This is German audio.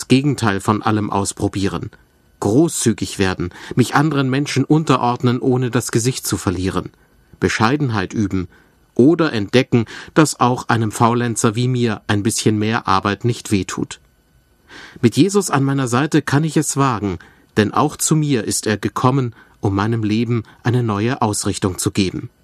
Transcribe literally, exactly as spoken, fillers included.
Gegenteil von allem ausprobieren. Großzügig werden, mich anderen Menschen unterordnen, ohne das Gesicht zu verlieren. Bescheidenheit üben oder entdecken, dass auch einem Faulenzer wie mir ein bisschen mehr Arbeit nicht wehtut. Mit Jesus an meiner Seite kann ich es wagen, denn auch zu mir ist er gekommen, um meinem Leben eine neue Ausrichtung zu geben.